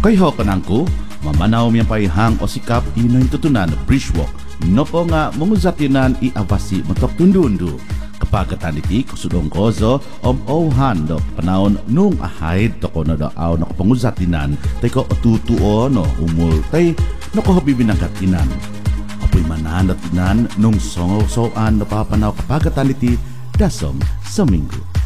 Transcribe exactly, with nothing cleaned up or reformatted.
Kay ho kanangko, mamanaw miyang paihang o sikap inoy tutunan bridgewalk. No po nga munguzatinan i-avasi matok tundundu. Kapagatan iti kusudong kozo om ohan do panahon nung ahayd to ko na do aw no panguzatinan tay ko otutuo no umul tay no ko bibinagatinan. Apoy mananatinan nung songo soan no papanaw kapagatan iti dasom sa minggo.